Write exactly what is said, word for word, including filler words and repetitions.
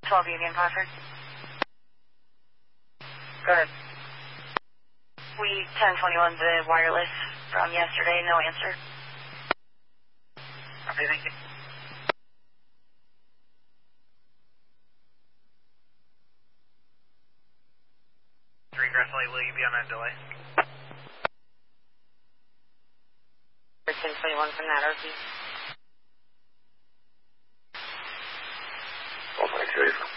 twelve Union Crawford. Go ahead. We ten twenty-one the wireless from yesterday, no answer. Okay, thank you. Regretfully, will you be on that delay? ten twenty-one from that R P. twelve ninety-two.